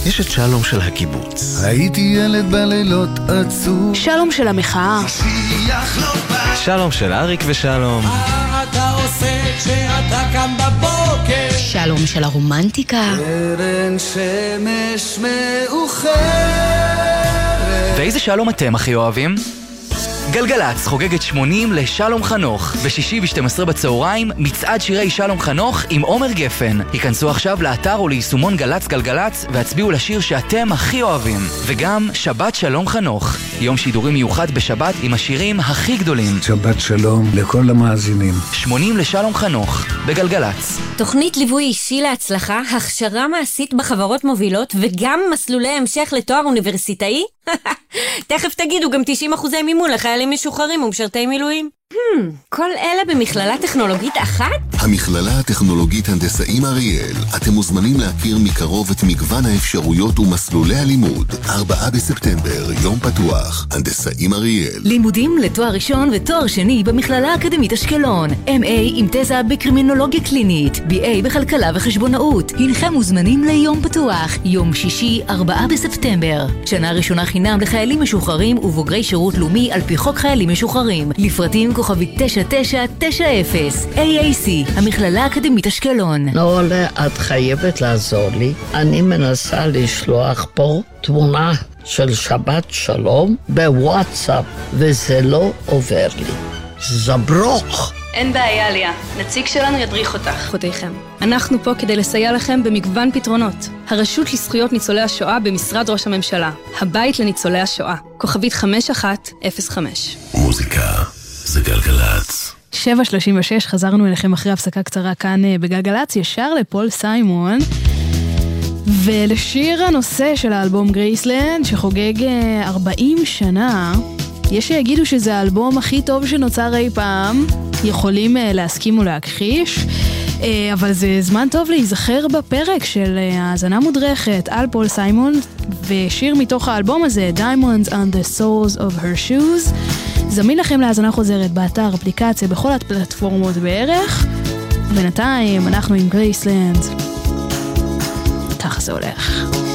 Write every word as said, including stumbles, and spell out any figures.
יש את שלום של הקיבוץ. הייתי ילד בלילות עצוב. שלום של המחאה. שלום של אריק ושלום. מה אתה עושה כשאתה קם בבוקר? שלום של הרומנטיקה. קרן שמש מאוחרת. ואיזה שלום אתם הכי אוהבים? גלגלץ חוגגת שמונים לשלום חנוך. בשישי ב-שתים עשרה בצהריים מצעד שירי שלום חנוך עם עומר גפן. היכנסו עכשיו לאתר או ליישומון גלץ גלגלץ והצביעו לשיר שאתם הכי אוהבים. וגם שבת שלום חנוך, יום שידורים מיוחד בשבת עם השירים הכי גדולים. שבת שלום לכל המאזינים. שמונים לשלום חנוך בגלגלץ. תוכנית ליווי אישי להצלחה, הכשרה מעשית בחברות מובילות וגם מסלולי המשך לתואר אוניברסיטאי? תכף תגידו גם תשעים אחוזי מימון לחיילים משוחררים ומשרתי מילואים. Hmm, כל אלה במכללה טכנולוגית אחת? המכללה הטכנולוגית הנדסאים אריאל. אתם מוזמנים להכיר מקרוב את מגוון האפשרויות ומסלולי הלימוד. ארבעה בספטמבר, יום פתוח, הנדסאים אריאל. לימודים לתואר ראשון ותואר שני במכללה האקדמית אשקלון. אם איי עם תזה בקרימינולוגיה קלינית, בי איי בכלכלה וחשבונאות. הנכם מוזמנים ליום פתוח, יום שישי, ארבעה בספטמבר. שנה ראשונה חינם לחיילים משוחררים ובוגרי שירות לאומי על פי חוק חיילים משוחררים. לפרטים כוכבית תשע תשע תשע אפס. איי איי סי, המכללה האקדמית אשקלון. נולה, את חייבת לעזור לי. אני מנסה לשלוח פה תמונה של שבת שלום בוואטסאפ, וזה לא עובר לי. זברוך. אין בעיה, ליה. נציג שלנו ידריך אותך. אחותיכם. אנחנו פה כדי לסייע לכם במגוון פתרונות. הרשות לזכויות ניצולי השואה במשרד ראש הממשלה. הבית לניצולי השואה. כוכבית חמש אחת אפס חמש. מוזיקה זה גלגלץ. שבע שלושים ושש, חזרנו אליכם אחרי הפסקה קצרה כאן בגלגלץ, ישר לפול סיימון. ולשיר הנושא של האלבום גרייסלנד, שחוגג ארבעים שנה. יש שיגידו שזה האלבום הכי טוב שנוצר אי פעם. יכולים להסכים ולהכחיש. אבל זה זמן טוב להיזכר בפרק של האזנה מודרכת על פול סיימון, ושיר מתוך האלבום הזה, Diamonds on the Soles of Her Shoes. זמין לכם להאזנה חוזרת באתר, אפליקציה, בכל הפלטפורמות בערך. בינתיים אנחנו עם גרייסלנד. ככה זה הולך.